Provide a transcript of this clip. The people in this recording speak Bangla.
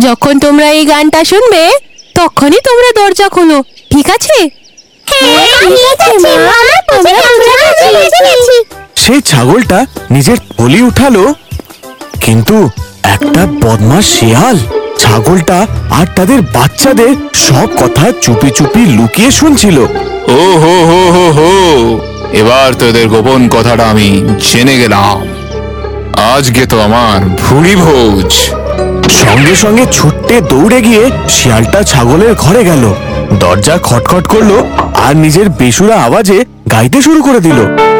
যখন তোমরা এই গানটা শুনবে তখনই তোমরা দরজা খোলো, ঠিক আছে? সেই ছাগলটা নিজের থলি উঠালো, কিন্তু একটা বদমাশ শিয়াল ছাগলটা আর তাদের বাচ্চাদের সব কথা চুপি চুপি লুকিয়ে শুনছিল। ও হো হো হো হো, এবার তোদের গোপন কথাটা আমি জেনে গেলাম। আজকে তো আমার ভুড়ি ভোজ। সঙ্গে সঙ্গে ছুটে দৌড়ে গিয়ে শিয়ালটা ছাগলের ঘরে গেল, দরজা খটখট করলো আর নিজের বেসুরা আওয়াজে গাইতে শুরু করে দিল।